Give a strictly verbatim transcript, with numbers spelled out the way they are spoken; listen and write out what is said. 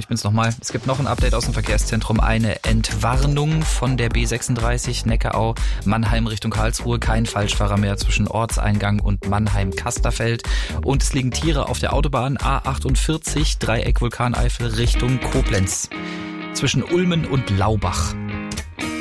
ich bin's nochmal. Es gibt noch ein Update aus dem Verkehrszentrum. Eine Entwarnung von der B sechsunddreißig Neckarau Mannheim Richtung Karlsruhe. Kein Falschfahrer mehr zwischen Ortseingang und Mannheim-Kasterfeld. Und es liegen Tiere auf der Autobahn A achtundvierzig, Dreieck Vulkaneifel Richtung Koblenz. Zwischen Ulmen und Laubach.